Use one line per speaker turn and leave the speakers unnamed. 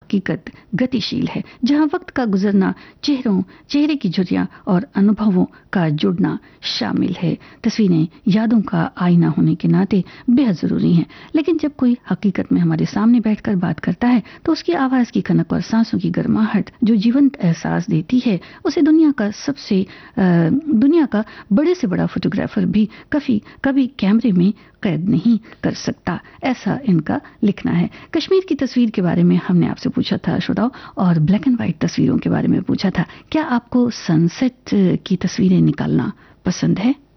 हकीकत गतिशील है, जहां वक्त का गुजरना, चेहरे की झुर्रियां और अनुभवों का जुड़ना शामिल है। तस्वीरें यादों का आईना होने के नाते बेहद जरूरी हैं, लेकिन जब कोई हकीकत में हमारे सामने बैठकर बात करता है तो उसकी आवाज की खनक और सांसों की गर्माहट जो जीवंत एहसास देती है, उसे दुनिया का बड़े से बड़ा फोटोग्राफर भी कभी कैमरे में कैद नहीं कर सकता, ऐसा इनका लिखना है। कश्मीर की तस्वीर के बारे में हमने आपसे पूछा था श्रोताओं, और ब्लैक एंड व्हाइट तस्वीरों के बारे में पूछा था। क्या आपको सनसेट की तस्वीरें निकालना पसंद है?